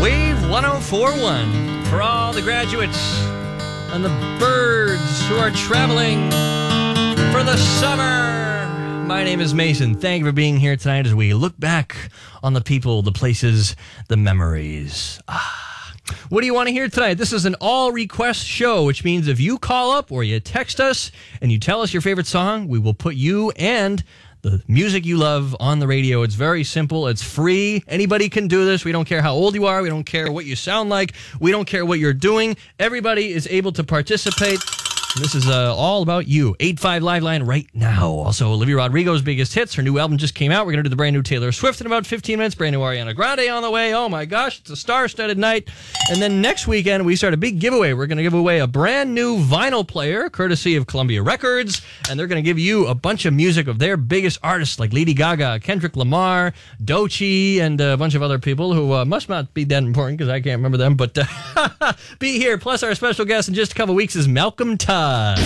Wave 104.1 for all the graduates and the birds who are traveling for the summer. My name is Mason. Thank you for being here tonight as we look back on the people, the places, the memories. What do you want to hear tonight? This is an all-request show, which means if you call up or you text us and you tell us your favorite song, we will put you and the music you love on the radio. It's very simple. It's free. Anybody can do this. We don't care how old you are. We don't care what you sound like. We don't care what you're doing. Everybody is able to participate. This is all about you. 85 Live Line right now. Also, Olivia Rodrigo's biggest hits. Her new album just came out. We're going to do the brand new Taylor Swift in about 15 minutes. Brand new Ariana Grande on the way. Oh my gosh, it's a star-studded night. And then next weekend, we start a big giveaway. We're going to give away a brand new vinyl player, courtesy of Columbia Records. And they're going to give you a bunch of music of their biggest artists like Lady Gaga, Kendrick Lamar, Doechii, and a bunch of other people who must not be that important because I can't remember them. But be here. Plus, our special guest in just a couple weeks is Malcolm Todd.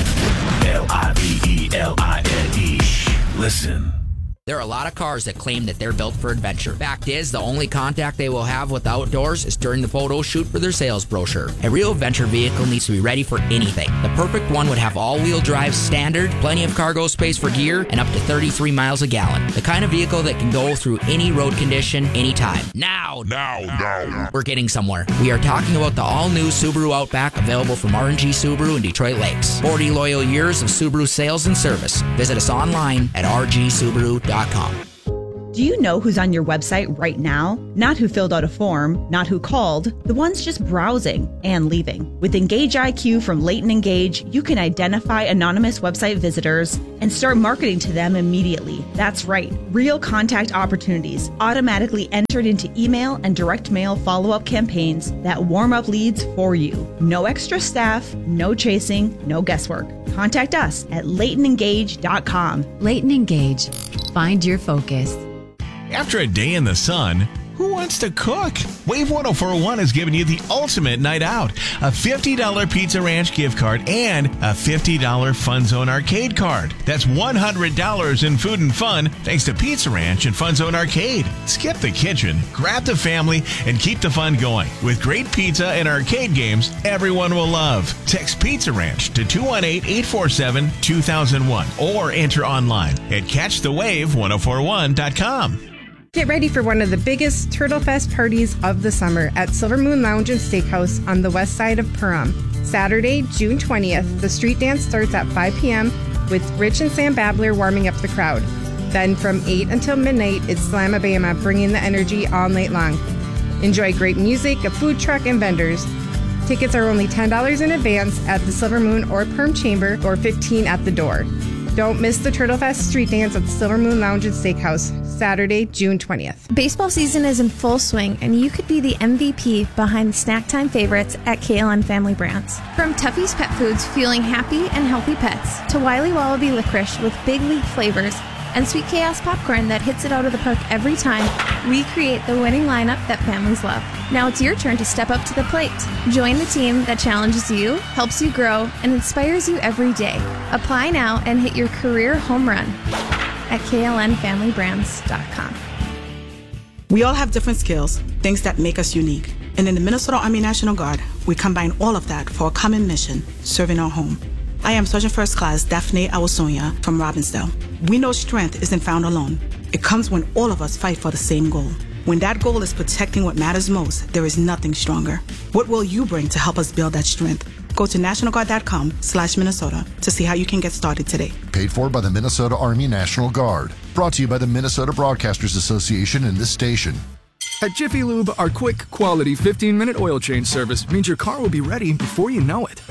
Liveline. Listen. There are a lot of cars that claim that they're built for adventure. Fact is, the only contact they will have with outdoors is during the photo shoot for their sales brochure. A real adventure vehicle needs to be ready for anything. The perfect one would have all-wheel drive standard, plenty of cargo space for gear, and up to 33 miles a gallon. The kind of vehicle that can go through any road condition, anytime. Now. We're getting somewhere. We are talking about the all-new Subaru Outback, available from RNG Subaru in Detroit Lakes. 40 loyal years of Subaru sales and service. Visit us online at rgsubaru.com. Do you know who's on your website right now? Not who filled out a form, not who called, the ones just browsing and leaving. With Engage IQ from Leighton Engage, you can identify anonymous website visitors and start marketing to them immediately. That's right, real contact opportunities automatically entered into email and direct mail follow-up campaigns that warm up leads for you. No extra staff, no chasing, no guesswork. Contact us at LeightonEngage.com. Leighton Engage. Find your focus. After a day in the sun, who wants to cook? Wave 104.1 is giving you the ultimate night out. A $50 Pizza Ranch gift card and a $50 Fun Zone Arcade card. That's $100 in food and fun thanks to Pizza Ranch and Fun Zone Arcade. Skip the kitchen, grab the family, and keep the fun going. With great pizza and arcade games everyone will love. Text Pizza Ranch to 218-847-2001 or enter online at catchthewave1041.com. Get ready for one of the biggest Turtle Fest parties of the summer at Silver Moon Lounge and Steakhouse on the west side of Perham. Saturday, June 20th, the street dance starts at 5 p.m. with Rich and Sam Babler warming up the crowd. Then from 8 until midnight, it's Slamabama bringing the energy all night long. Enjoy great music, a food truck, and vendors. Tickets are only $10 in advance at the Silver Moon or Perm Chamber or $15 at the door. Don't miss the Turtle Fest street dance at the Silver Moon Lounge and Steakhouse, Saturday, June 20th. Baseball season is in full swing, and you could be the MVP behind the snack time favorites at KLN Family Brands. From Tuffy's Pet Foods fueling happy and healthy pets, to Wiley Wallaby Licorice with big league flavors, and Sweet Chaos Popcorn that hits it out of the park every time, we create the winning lineup that families love. Now it's your turn to step up to the plate. Join the team that challenges you, helps you grow, and inspires you every day. Apply now and hit your career home run at klnfamilybrands.com. We all have different skills, things that make us unique. And in the Minnesota Army National Guard, we combine all of that for a common mission, serving our home. I am Sergeant First Class Daphne Awasonia from Robbinsdale. We know strength isn't found alone. It comes when all of us fight for the same goal. When that goal is protecting what matters most, there is nothing stronger. What will you bring to help us build that strength? Go to nationalguard.com/Minnesota to see how you can get started today. Paid for by the Minnesota Army National Guard. Brought to you by the Minnesota Broadcasters Association and this station. At Jiffy Lube, our quick, quality 15-minute oil change service means your car will be ready before you know it.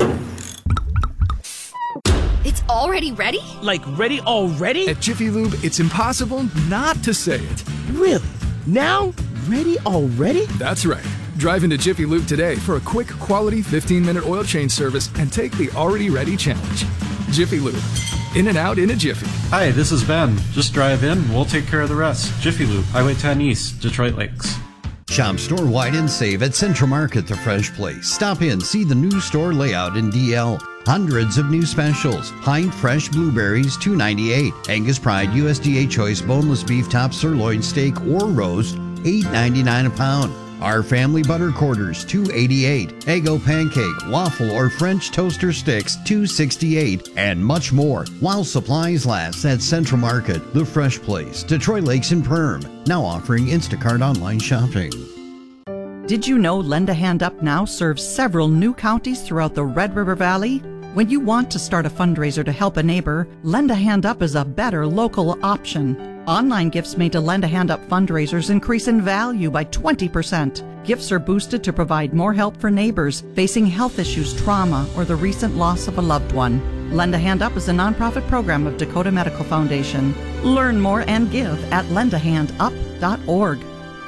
It's already ready? Like ready already? At Jiffy Lube, it's impossible not to say it. Really? Now? Ready already? That's right. Drive into Jiffy Lube today for a quick, quality 15-minute oil change service and take the already ready challenge. Jiffy Lube. In and out in a jiffy. Hi, this is Ben. Just drive in, we'll take care of the rest. Jiffy Lube, Highway 10 East, Detroit Lakes. Shop store-wide and save at Central Market, the fresh place. Stop in, see the new store layout in DL. Hundreds of new specials. Pint fresh blueberries, $2.98. Angus Pride USDA Choice boneless beef top sirloin steak or roast, $8.99 a pound. Our family butter quarters, $2.88. Eggo pancake, waffle, or French toaster sticks, $2.68. And much more, while supplies last at Central Market, The Fresh Place, Detroit Lakes and Perm. Now offering Instacart online shopping. Did you know Lend a Hand Up Now serves several new counties throughout the Red River Valley? When you want to start a fundraiser to help a neighbor, Lend a Hand Up is a better local option. Online gifts made to Lend a Hand Up fundraisers increase in value by 20%. Gifts are boosted to provide more help for neighbors facing health issues, trauma, or the recent loss of a loved one. Lend a Hand Up is a nonprofit program of Dakota Medical Foundation. Learn more and give at lendahandup.org.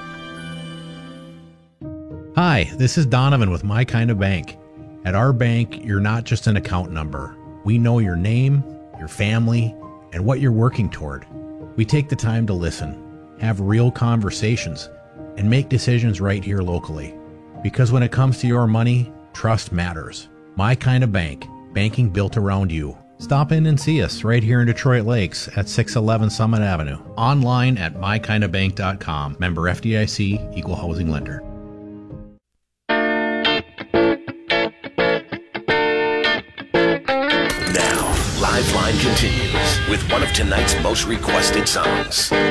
Hi, this is Donovan with My Kind of Bank. At our bank, you're not just an account number. We know your name, your family, and what you're working toward. We take the time to listen, have real conversations, and make decisions right here locally. Because when it comes to your money, trust matters. My Kind of Bank, banking built around you. Stop in and see us right here in Detroit Lakes at 611 Summit Avenue. Online at mykindofbank.com. Member FDIC, Equal Housing Lender. Lifeline continues with one of tonight's most requested songs.